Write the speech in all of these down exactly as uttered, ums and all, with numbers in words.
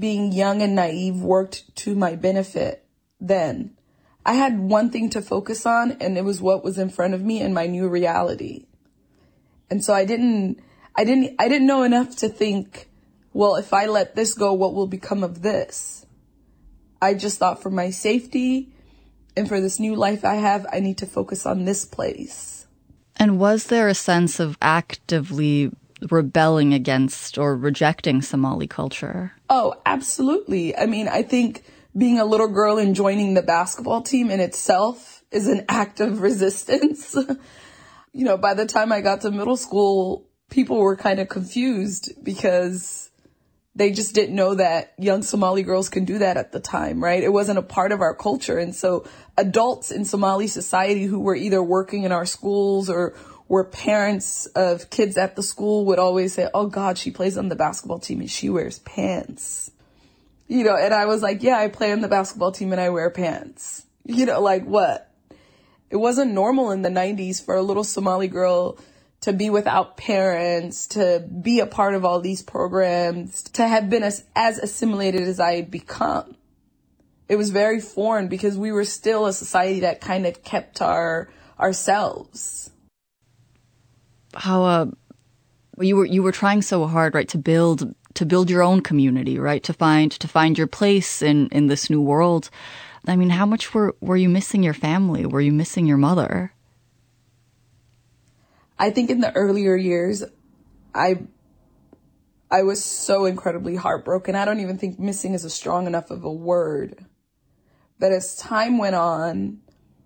being young and naive worked to my benefit then. I had one thing to focus on, and it was what was in front of me and my new reality. And so I didn't, I didn't, I didn't know enough to think, well, if I let this go, what will become of this? I just thought for my safety and for this new life I have, I need to focus on this place. And was there a sense of actively rebelling against or rejecting Somali culture? Oh, absolutely. I mean, I think being a little girl and joining the basketball team in itself is an act of resistance. You know, by the time I got to middle school, people were kind of confused because they just didn't know that young Somali girls can do that at the time, right? It wasn't a part of our culture. And so adults in Somali society who were either working in our schools or were parents of kids at the school would always say, oh God, she plays on the basketball team and she wears pants. You know, and I was like, yeah, I play on the basketball team and I wear pants. You know, like what? It wasn't normal in the nineties for a little Somali girl to be without parents, to be a part of all these programs, to have been as, as assimilated as I had become. It was very foreign because we were still a society that kind of kept our ourselves. How uh, you were you were trying so hard, right, to build to build your own community, right, to find to find your place in, in this new world. I mean, how much were were you missing your family? Were you missing your mother? I think in the earlier years, I I was so incredibly heartbroken. I don't even think missing is a strong enough of a word. But as time went on,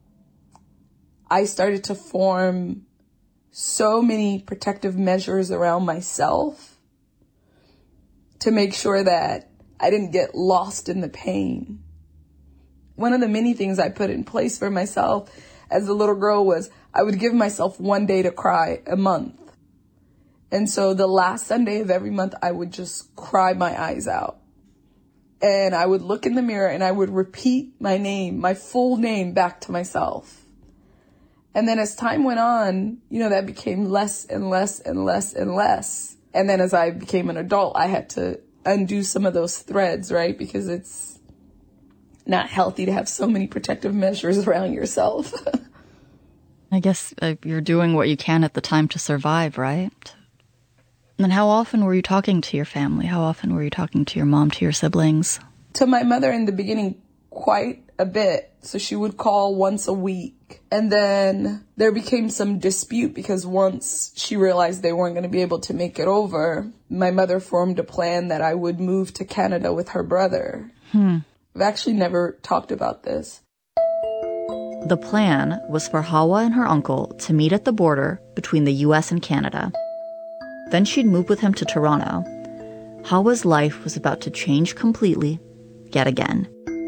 I started to form so many protective measures around myself to make sure that I didn't get lost in the pain. One of the many things I put in place for myself as a little girl was I would give myself one day to cry a month. And so the last Sunday of every month, I would just cry my eyes out. And I would look in the mirror and I would repeat my name, my full name back to myself. And then as time went on, you know, that became less and less and less and less. And then as I became an adult, I had to undo some of those threads, right? Because it's not healthy to have so many protective measures around yourself. I guess uh, you're doing what you can at the time to survive, right? And how often were you talking to your family? How often were you talking to your mom, to your siblings? To my mother in the beginning, quite a bit. So she would call once a week. And then there became some dispute because once she realized they weren't going to be able to make it over, my mother formed a plan that I would move to Canada with her brother. Hmm. I've actually never talked about this. The plan was for Hawa and her uncle to meet at the border between the U S and Canada. Then she'd move with him to Toronto. Hawa's life was about to change completely, yet again.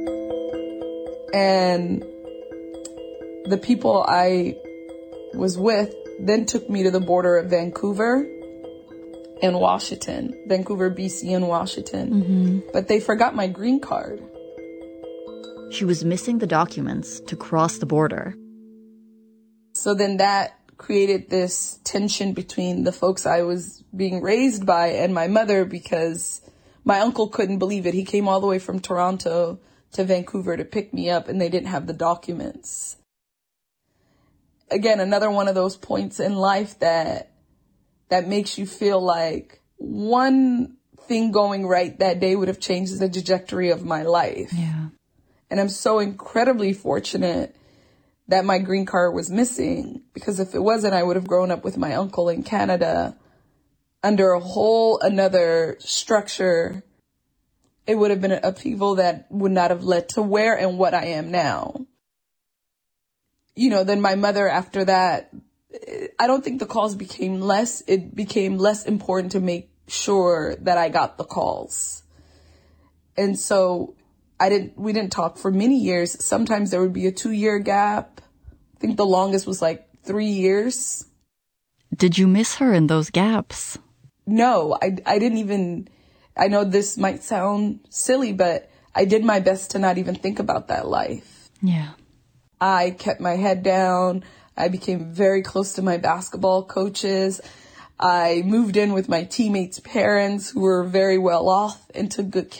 And the people I was with then took me to the border of Vancouver and Washington. Vancouver, B C, and Washington. Mm-hmm. But they forgot my green card. She was missing the documents to cross the border. So then that created this tension between the folks I was being raised by and my mother because my uncle couldn't believe it. He came all the way from Toronto to Vancouver to pick me up and they didn't have the documents. Again, another one of those points in life that that makes you feel like one thing going right that day would have changed the trajectory of my life. Yeah. And I'm so incredibly fortunate that my green card was missing, because if it wasn't, I would have grown up with my uncle in Canada under a whole another structure. It would have been an upheaval that would not have led to where and what I am now. You know, then my mother after that, I don't think the calls became less. It became less important to make sure that I got the calls. And so I didn't, we didn't talk for many years. Sometimes there would be a two year gap. I think the longest was like three years. Did you miss her in those gaps? No, I, I didn't even, I know this might sound silly, but I did my best to not even think about that life. Yeah. I kept my head down. I became very close to my basketball coaches. I moved in with my teammates' parents who were very well off and took good care